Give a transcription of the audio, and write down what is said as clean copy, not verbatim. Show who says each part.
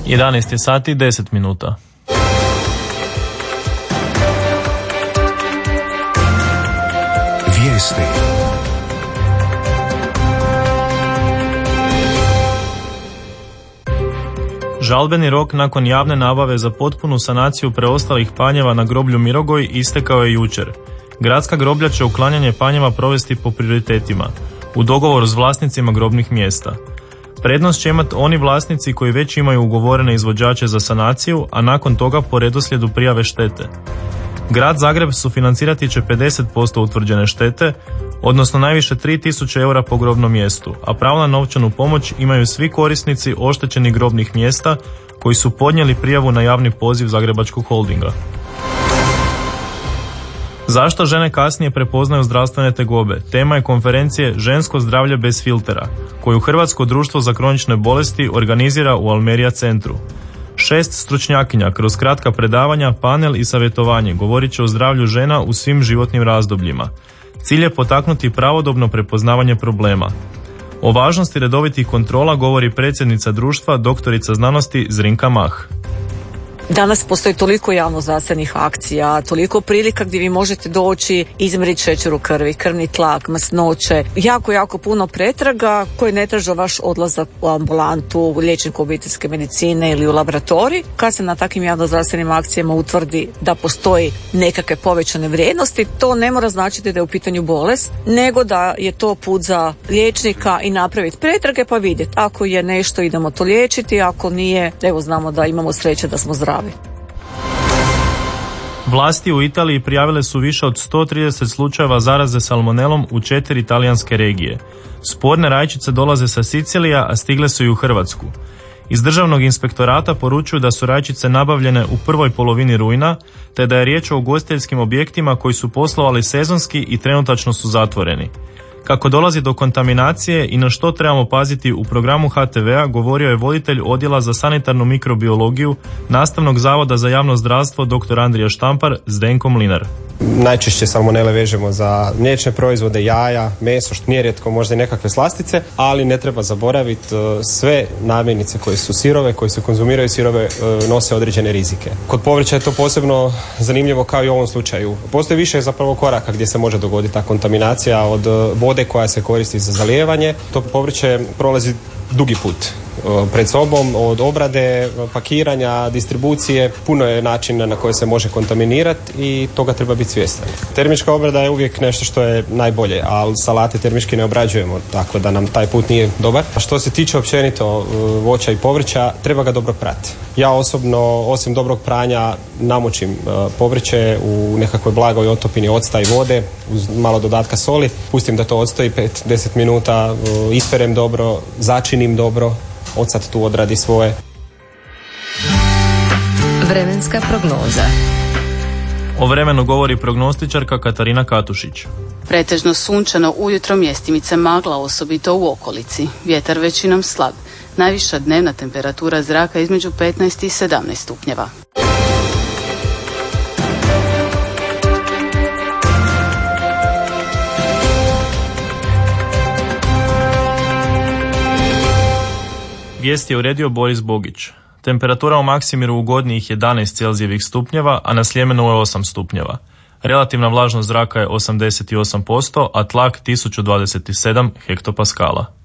Speaker 1: 11 sati 10 minuta.
Speaker 2: Vijesti.
Speaker 1: Žalbeni rok nakon javne nabave za potpunu sanaciju preostalih panjeva na groblju Mirogoj istekao je jučer. Gradska groblja će uklanjanje panjeva provesti po prioritetima, u dogovoru s vlasnicima grobnih mjesta. Prednost će imati oni vlasnici koji već imaju ugovorene izvođače za sanaciju, a nakon toga po redoslijedu prijave štete. Grad Zagreb sufinancirati će 50% utvrđene štete, odnosno najviše 3.000 eura po grobnom mjestu, a pravo na novčanu pomoć imaju svi korisnici oštećenih grobnih mjesta koji su podnijeli prijavu na javni poziv Zagrebačkog holdinga. Zašto žene kasnije prepoznaju zdravstvene tegobe? Tema je konferencije Žensko zdravlje bez filtera, koju Hrvatsko društvo za kronične bolesti organizira u Almeria centru. 6 stručnjakinja kroz kratka predavanja, panel i savjetovanje govorit će o zdravlju žena u svim životnim razdobljima. Cilj je potaknuti pravodobno prepoznavanje problema. O važnosti redovitih kontrola govori predsjednica društva, doktorica znanosti Zrinka Mah.
Speaker 3: Danas postoji toliko javnozdravstvenih akcija, toliko prilika gdje vi možete doći, izmjeriti šećer u krvi, krvni tlak, masnoće, jako puno pretraga koje ne traže vaš odlazak u ambulantu, u liječniku obiteljske medicine ili u laboratorij. Kad se na takvim javnozdravstvenim akcijama utvrdi da postoji nekakve povećane vrijednosti, to ne mora značiti da je u pitanju bolest, nego da je to put za liječnika i napraviti pretrage pa vidjeti. Ako je nešto, idemo to liječiti, ako nije, evo znamo da imamo sreće da smo zdravi.
Speaker 1: Vlasti u Italiji prijavile su više od 130 slučajeva zaraze salmonelom u 4 talijanske regije. Sporne rajčice dolaze sa Sicilija, a stigle su i u Hrvatsku. Iz Državnog inspektorata poručuju da su rajčice nabavljene u prvoj polovini rujna, te da je riječ o ugostiteljskim objektima koji su poslovali sezonski i trenutačno su zatvoreni. Kako dolazi do kontaminacije i na što trebamo paziti u programu HTV-a govorio je voditelj odjela za sanitarnu mikrobiologiju Nastavnog zavoda za javno zdravstvo dr. Andrija Štampar Zdenko Mlinar.
Speaker 4: Najčešće salmonele vežemo za mliječne proizvode, jaja, meso, što nije rijetko možda i nekakve slastice, ali ne treba zaboraviti sve namirnice koje su sirove, koje se konzumiraju sirove, nose određene rizike. Kod povrća je to posebno zanimljivo kao i u ovom slučaju. Postoji više zapravo koraka gdje se može dogoditi ta kontaminacija od vode koja se koristi za zalijevanje. To povrće prolazi dugi put pred sobom, od obrade, pakiranja, distribucije. Puno je načina na koje se može kontaminirati i toga treba biti svjestan. Termička obrada je uvijek nešto što je najbolje, ali salate termički ne obrađujemo, tako da nam taj put nije dobar. A što se tiče općenito voća i povrća, treba ga dobro prati. Ja osobno, osim dobrog pranja, namočim povrće u nekakvoj blagoj otopini octa i vode, uz malo dodatka soli. Pustim da to odstoji 5-10 minuta, isperem dobro, začinim dobro, odsad tu odradi svoje.
Speaker 5: Vremenska prognoza.
Speaker 1: O vremenu govori prognostičarka Katarina Katušić.
Speaker 6: Pretežno sunčano, ujutro mjestimice magla, osobito u okolici. Vjetar većinom slab. Najviša dnevna temperatura zraka između 15 i 17 stupnjeva.
Speaker 1: Vijesti je uredio Boris Bogić. Temperatura u Maksimiru ugodnijih 11 Celzijevih stupnjeva, a na Sljemenu je 8 stupnjeva. Relativna vlažnost zraka je 88%, a tlak 1027 hektopaskala.